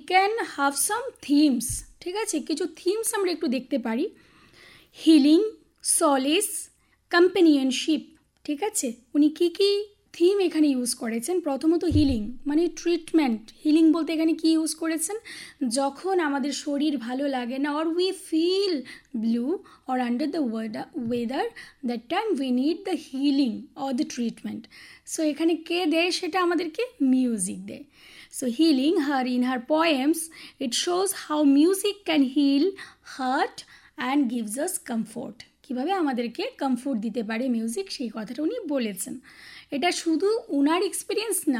Can have some themes, ঠিক আছে, কিছু থিমস আমরা একটু দেখতে পারি। হিলিং, সলিস, কম্প্যানিয়নশিপ, ঠিক আছে। উনি কী কী থিম এখানে ইউজ করেছেন? প্রথমত হিলিং মানে ট্রিটমেন্ট। হিলিং বলতে এখানে কি ইউজ করেছেন? যখন আমাদের শরীর ভালো লাগে না, or we feel blue or under the weather, that time we need the healing or the treatment. So এখানে কে দেয় সেটা? আমাদেরকে মিউজিক দেয়। So healing her, in her poems it shows how music can hill heart and gives us comfort. কীভাবে আমাদেরকে comfort দিতে পারে music, সেই কথাটা উনি বলেছেন। এটা শুধু উনার এক্সপিরিয়েন্স না,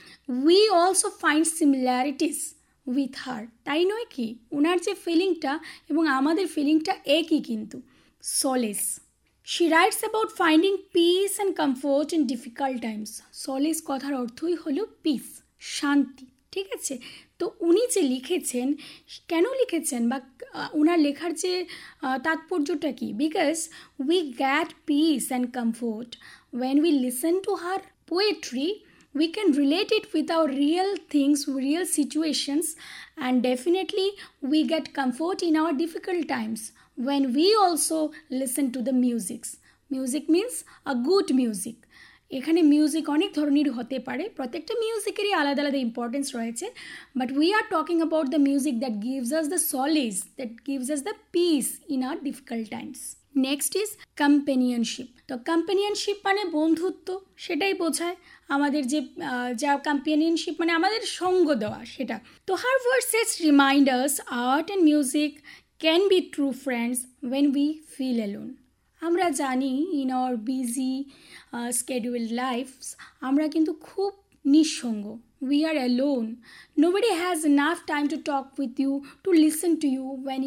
we also find similarities with her, তাই নয় কি? উনার যে ফিলিংটা এবং আমাদের ফিলিংটা একই কিন্তু। Solace, she writes about finding piece and comfort in difficult Times. Solace কথার অর্থই হলো পিস, শান্তি, ঠিক আছে। তো উনি যে লিখেছেন, কেন লিখেছেন বা ওনার লেখার যে তাৎপর্যটা কি? Because we get piece and comfort when we listen to her poetry. We can relate it with our real things, real situations, and definitely we get comfort in our difficult times when we also listen to the musics. Music means a good music. এখানে music অনেক ধরনের হতে পারে, প্রত্যেকটা মিউজিকেরই আলাদা আলাদা importance রয়েছে, but we are talking about the music that gives us the solace, that gives us the piece in our difficult Times. Next is companionship. তো কম্প্যানিয়নশিপ মানে বন্ধুত্ব, সেটাই বোঝায়। আমাদের যে যা কম্প্যানিয়নশিপ মানে আমাদের সঙ্গ দেওয়া, সেটা। তো হার versus remind us art and music can be true friends when we feel alone. আমরা জানি in our busy scheduled lives আমরা কিন্তু খুব নিঃসঙ্গ, we are alone, nobody has enough time to talk with you, to listen to you when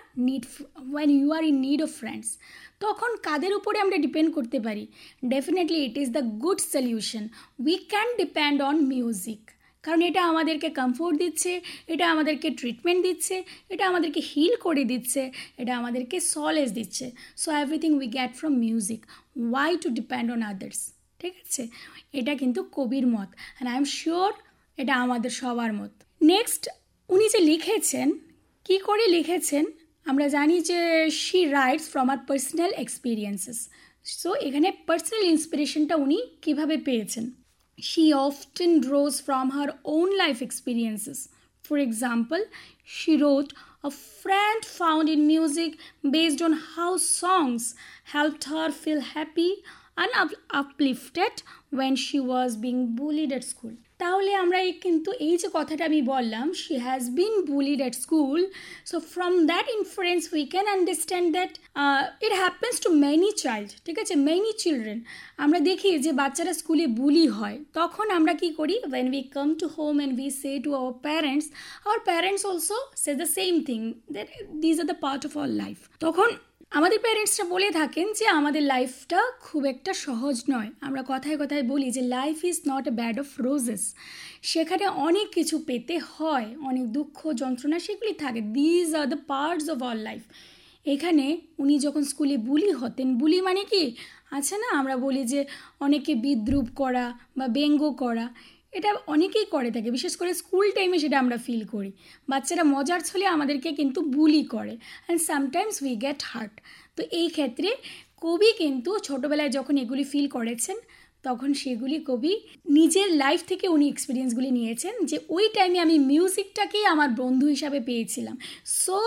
you are in need of friends. তখন কাদের উপরে আমরা depend করতে পারি? Definitely it is the good solution, we can depend on music, কারণ এটা আমাদেরকে comfort দিচ্ছে, এটা আমাদেরকে ট্রিটমেন্ট দিচ্ছে, এটা আমাদেরকে হিল করে দিচ্ছে, এটা আমাদেরকে সলেজ দিচ্ছে। So everything we get from music, Y to depend on others, ঠিক আছে। এটা কিন্তু কবির মত, অ্যান্ড আই এম শিওর এটা আমাদের সবার মত। নেক্সট, উনি যে লিখেছেন, কি করে লিখেছেন? আমরা জানি যে she rights from R personal experiences. So এখানে পার্সোনাল ইন্সপিরেশনটা উনি কীভাবে পেয়েছেন? She often draws from her own life experiences. For example, she wrote, "A friend found in music based on how songs helped her feel happy and uplifted when she was being bullied at school." তাহলে আমরা কিন্তু এই যে কথাটা আমি বললাম, she has been bullied at school, so from that inference we can understand that it happens to many child, ঠিক আছে, many children. আমরা দেখি যে বাচ্চারা স্কুলে বুলি হয়, তখন আমরা কি করি? when we come to home and we say to our parents also say the same thing, that these are the part of our life. তখন আমাদের প্যারেন্টসরা বলে থাকেন যে আমাদের লাইফটা খুব একটা সহজ নয়। আমরা কথায় কথায় বলি যে life is not a bad of roses, সেখানে অনেক কিছু পেতে হয়, অনেক দুঃখ যন্ত্রণা সেগুলি থাকে। These are the parts of our life. এখানে উনি যখন স্কুলে বুলি হতেন, বুলি মানে কি আছে না, আমরা বলি যে অনেকে বিদ্রূপ করা বা ব্যঙ্গ করা, এটা অনেকেই করে থাকে, বিশেষ করে স্কুল টাইমে সেটা আমরা ফিল করি। বাচ্চারা মজার ছলে আমাদেরকে কিন্তু বুলি করে, and sometimes we get heart. তো এই ক্ষেত্রে কবি কিন্তু ছোটোবেলায় যখন এগুলি ফিল করেছেন, তখন সেগুলি কবি নিজের লাইফ থেকে উনি এক্সপিরিয়েন্সগুলি নিয়েছেন, যে ওই টাইমে আমি মিউজিকটাকেই আমার বন্ধু হিসাবে পেয়েছিলাম। So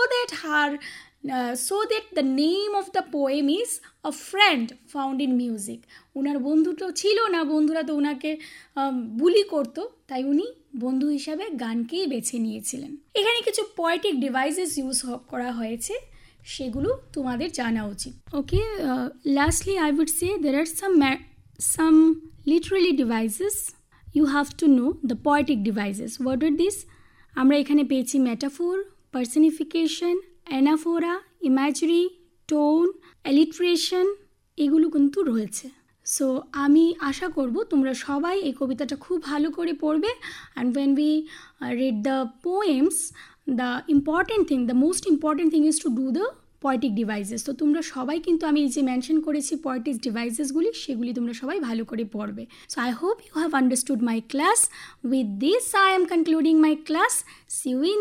that the name of the poem is a friend found in music. ওনার বন্ধু তো ছিল না, বন্ধুরা তো ওনাকে বুলি করতো, তাই উনি বন্ধু হিসাবে গানকেই বেছে নিয়েছিলেন। এখানে কিছু পোয়েটিক ডিভাইসেস ইউজ করা হয়েছে, সেগুলো তোমাদের জানা উচিত। ওকে, lastly I would say there are some literary devices you have to know, the poetic devices. What are these? আমরা এখানে পেয়েছি metaphor, personification, anaphora, imagery, tone, alliteration, এগুলো কিন্তু রয়েছে। সো আমি আশা করব তোমরা সবাই এই কবিতাটা খুব ভালো করে পড়বে, and when we read the poems, the most important thing is to do the poetic devices. তো তোমরা সবাই কিন্তু আমি এই যে মেনশন করেছি poetic devicesগুলি, সেগুলি তোমরা সবাই ভালো করে পড়বে। So I hope you have understood my class. With this I am concluding my class. See you in